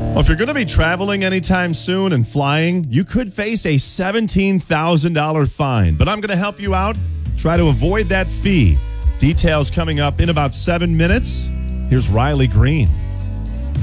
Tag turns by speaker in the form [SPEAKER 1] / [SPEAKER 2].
[SPEAKER 1] Well, if you're going to be traveling anytime soon and flying, you could face a $17,000 fine. But I'm going to help you out. Try to avoid that fee. Details coming up in about 7 minutes. Here's Riley Green.